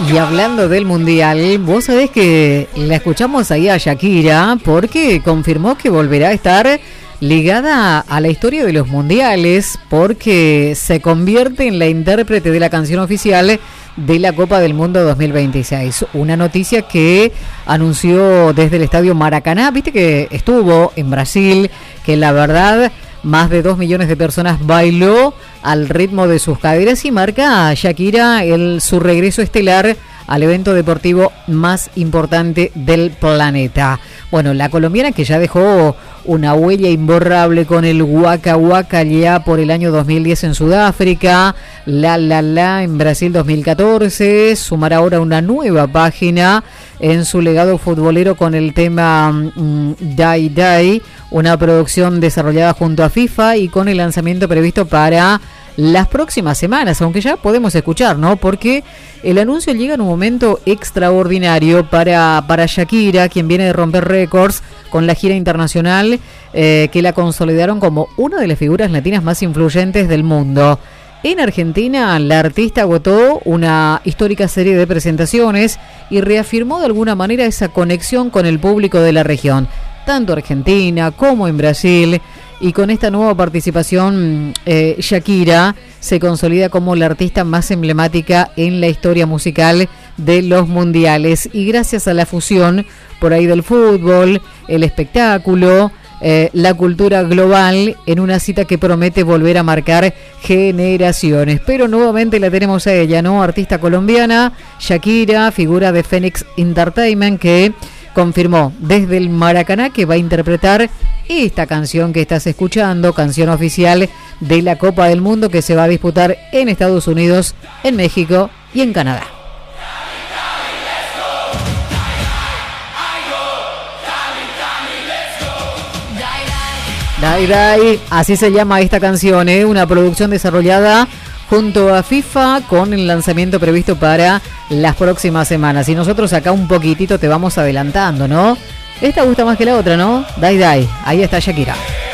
Y hablando del Mundial, vos sabés que la escuchamos ahí a Shakira porque confirmó que volverá a estar ligada a la historia de los mundiales porque se convierte en la intérprete de la canción oficial de la Copa del Mundo 2026. Una noticia que anunció desde el Estadio Maracaná, viste que estuvo en Brasil, que la verdad más de 2 millones de personas bailó al ritmo de sus caderas y marca a Shakira su regreso estelar al evento deportivo más importante del planeta. Bueno, la colombiana que ya dejó una huella imborrable con el Waka Waka ya por el año 2010 en Sudáfrica, La en Brasil 2014, sumará ahora una nueva página en su legado futbolero con el tema Die Die, una producción desarrollada junto a FIFA y con el lanzamiento previsto para las próximas semanas, aunque ya podemos escuchar, ¿no? Porque el anuncio llega en un momento extraordinario para Shakira, quien viene de romper récords con la gira internacional que la consolidaron como una de las figuras latinas más influyentes del mundo. En Argentina, la artista agotó una histórica serie de presentaciones y reafirmó de alguna manera esa conexión con el público de la región, tanto Argentina como en Brasil. Y con esta nueva participación, Shakira se consolida como la artista más emblemática en la historia musical de los mundiales. Y gracias a la fusión por ahí del fútbol, el espectáculo, la cultura global, en una cita que promete volver a marcar generaciones. Pero nuevamente la tenemos a ella, ¿no? Artista colombiana, Shakira, figura de Phoenix Entertainment, que confirmó desde el Maracaná que va a interpretar esta canción que estás escuchando, canción oficial de la Copa del Mundo que se va a disputar en Estados Unidos, en México y en Canadá. Die Die, así se llama esta canción, una producción desarrollada junto a FIFA con el lanzamiento previsto para las próximas semanas. Y nosotros acá un poquitito te vamos adelantando, ¿no? Esta gusta más que la otra, ¿no? Die Die, ahí está Shakira.